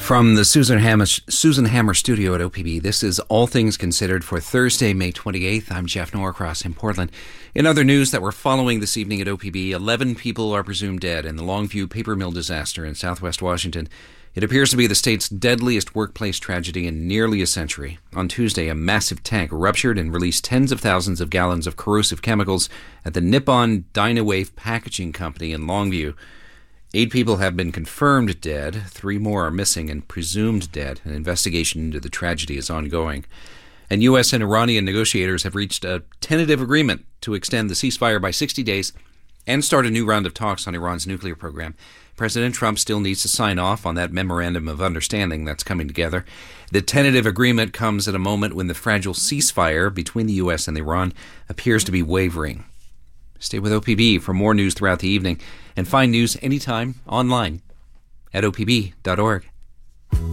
From the Susan Hammer studio at OPB, this is All Things Considered for Thursday, May 28th. I'm Jeff Norcross in Portland. In other news that we're following this evening at OPB, 11 people are presumed dead in the Longview paper mill disaster in southwest Washington. It appears to be the state's deadliest workplace tragedy in nearly a century. On Tuesday, a massive tank ruptured and released tens of thousands of gallons of corrosive chemicals at the Nippon Dynawave Packaging Company in Longview. 8 people have been confirmed dead. 3 more are missing and presumed dead. An investigation into the tragedy is ongoing. And U.S. and Iranian negotiators have reached a tentative agreement to extend the ceasefire by 60 days and start a new round of talks on Iran's nuclear program. President Trump still needs to sign off on that memorandum of understanding that's coming together. The tentative agreement comes at a moment when the fragile ceasefire between the U.S. and Iran appears to be wavering. Stay with OPB for more news throughout the evening and find news anytime online at opb.org.